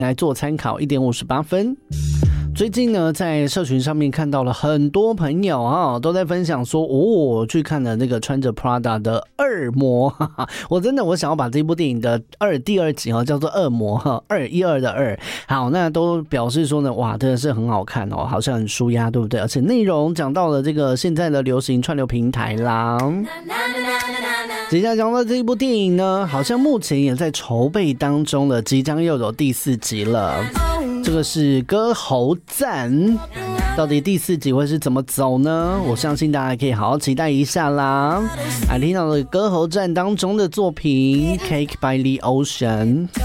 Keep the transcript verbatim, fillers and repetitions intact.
来做参考，一点五十八分。最近呢，在社群上面看到了很多朋友啊，都在分享说，哦，我去看了那个穿着 Prada 的恶魔，哈哈，我真的我想要把这部电影的二第二集哦叫做恶魔哈，二一二的二，好，那都表示说呢，哇，真的是很好看哦，好像很舒压，对不对？而且内容讲到了这个现在的流行串流平台啦。接下来讲到这一部电影呢，好像目前也在筹备当中了，即将又有第四集了。这个是歌喉战，到底第四集会是怎么走呢？我相信大家可以好好期待一下啦。来听到了歌喉战当中的作品《Cake by the Ocean》。